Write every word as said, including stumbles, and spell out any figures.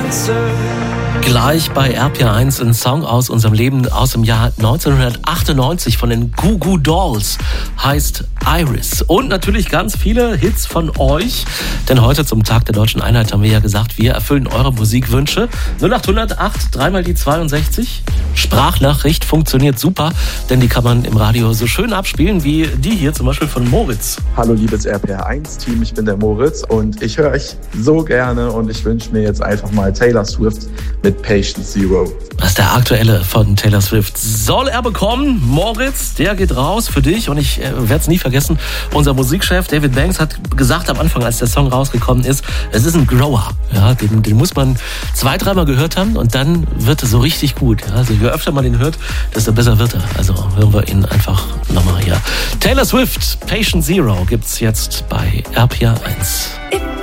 Gleich bei R P R eins ein Song aus unserem Leben aus dem Jahr neunzehnhundertachtundneunzig von den Goo Goo Dolls, heißt Iris. Und natürlich ganz viele Hits von euch, denn heute zum Tag der Deutschen Einheit haben wir ja gesagt, wir erfüllen eure Musikwünsche. null acht null acht, dreimal die zweiundsechzig. Sprachnachricht funktioniert super, denn die kann man im Radio so schön abspielen wie die hier zum Beispiel von Moritz. Hallo liebes R P R eins Team, ich bin der Moritz und ich höre euch so gerne und ich wünsche mir jetzt einfach mal Taylor Swift mit Patient Zero. Das ist der aktuelle von Taylor Swift. Soll er bekommen? Moritz, der geht raus für dich und ich äh, werde es nie vergessen. Unser Musikchef David Banks hat gesagt am Anfang, als der Song rausgekommen ist, es ist ein Grower. Ja, den, den muss man zwei, dreimal gehört haben und dann wird er so richtig gut. Ja, also je öfter man den hört, desto besser wird er. Also hören wir ihn einfach nochmal hier. Taylor Swift, Patient Zero gibt's jetzt bei R P R eins.